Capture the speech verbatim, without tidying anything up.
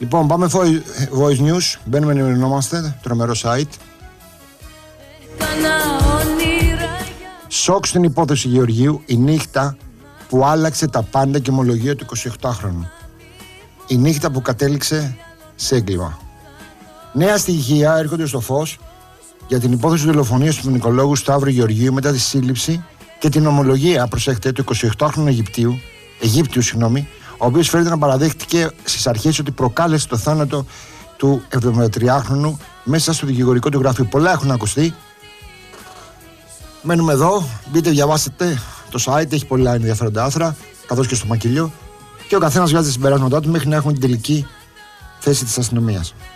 Λοιπόν, πάμε voice news. Μπαίνουμε να ενημερωνόμαστε. Τρομερό site. Σοκ στην υπόθεση Γεωργίου, η νύχτα που άλλαξε τα πάντα και ομολογία του εικοσιοκτάχρονου. Η νύχτα που κατέληξε σε έγκλημα. Νέα στοιχεία έρχονται στο φως για την υπόθεση δολοφονίας του ποινικολόγου Σταύρου Γεωργίου μετά τη σύλληψη και την ομολογία, προσέχετε, του εικοσιοκτάχρονου Αιγυπτίου, Αιγύπτιου, συγγνώμη, ο οποίος φαίνεται να παραδέχτηκε στις αρχές ότι προκάλεσε το θάνατο του εβδομηντατριάχρονου μέσα στο δικηγορικό του γραφείο. Πολλά έχουν ακουστεί. Μένουμε εδώ, μπείτε, διαβάσετε το site, έχει πολλά ενδιαφέροντα άθρα, καθώς και στο μακελιό, και ο καθένας βγάζει τα συμπεράσματά του μέχρι να έχουμε την τελική θέση της αστυνομίας.